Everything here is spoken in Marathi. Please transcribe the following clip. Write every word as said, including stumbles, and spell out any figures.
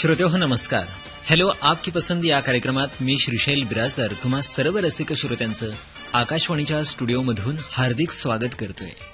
श्रोते हो नमस्कार. हॅलो आपकी पसंद या कार्यक्रमात मी श्रीशैल बिराजदार तुम्हा सर्व रसिक श्रोत्यांचं आकाशवाणीच्या स्टुडिओमधून हार्दिक स्वागत करतोय.